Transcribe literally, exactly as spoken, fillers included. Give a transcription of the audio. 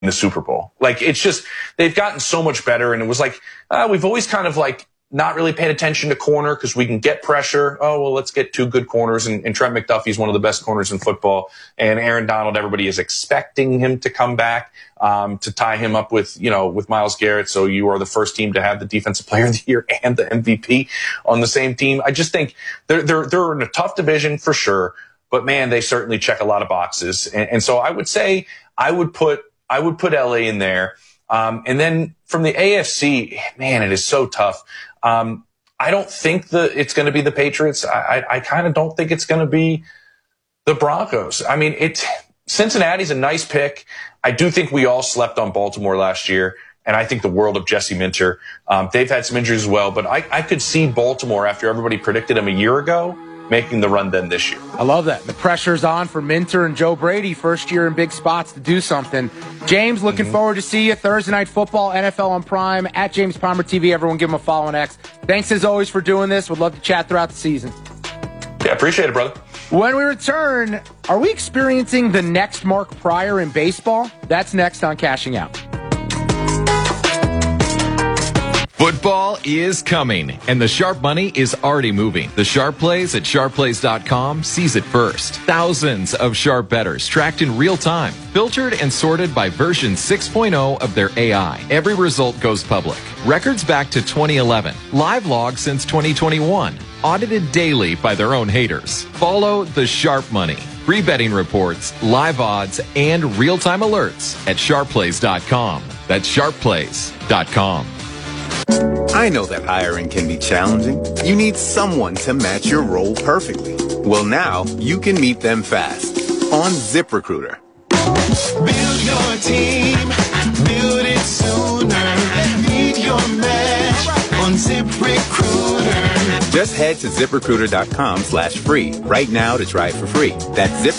the Super Bowl. Like, it's just, they've gotten so much better. And it was like, uh, we've always kind of like not really paid attention to corner because we can get pressure. Oh, well, let's get two good corners. And, and Trent McDuffie's one of the best corners in football. And Aaron Donald, everybody is expecting him to come back, um, to tie him up with, you know, with Myles Garrett. So you are the first team to have the Defensive Player of the Year and the M V P on the same team. I just think they're, they're, they're in a tough division for sure. But man, they certainly check a lot of boxes. And, and so I would say I would put, I would put L A in there. Um, and then from the A F C, man, it is so tough. Um, I don't think that it's going to be the Patriots. I, I, I kind of don't think it's going to be the Broncos. I mean, it, Cincinnati's a nice pick. I do think we all slept on Baltimore last year. And I think the world of Jesse Minter. Um, they've had some injuries as well, but I, I could see Baltimore, after everybody predicted him a year ago, making the run then this year. I love that. The pressure's on for Minter and Joe Brady, first year in big spots to do something. James, looking mm-hmm. forward to see you Thursday Night Football, N F L on Prime, at James Palmer T V. Everyone give him a follow on X. Thanks as always for doing this. Would love to chat throughout the season. Yeah, appreciate it, brother. When we return, are we experiencing the next Mark Pryor in baseball? That's next on Cashing Out. Football is coming, and the sharp money is already moving. The Sharp Plays at sharp plays dot com sees it first. Thousands of sharp bettors tracked in real time, filtered and sorted by version six point oh of their A I. Every result goes public. Records back to twenty eleven. Live logs since twenty twenty-one. Audited daily by their own haters. Follow the sharp money. Free betting reports, live odds, and real-time alerts at sharp plays dot com. That's sharp plays dot com. I know that hiring can be challenging. You need someone to match your role perfectly. Well, now you can meet them fast on ZipRecruiter. Build your team, build it sooner. Meet your match on ZipRecruiter. Just head to ZipRecruiter dot com slash free right now to try it for free. That's Zip